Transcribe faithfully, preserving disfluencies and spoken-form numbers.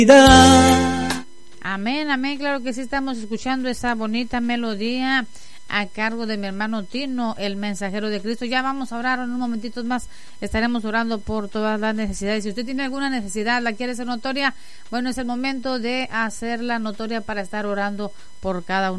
Amén, amén, claro que sí, estamos escuchando esa bonita melodía a cargo de mi hermano Tino, el mensajero de Cristo. Ya vamos a orar en un momentito más, estaremos orando por todas las necesidades. Si usted tiene alguna necesidad, la quiere hacer notoria, bueno, es el momento de hacerla notoria para estar orando por cada uno.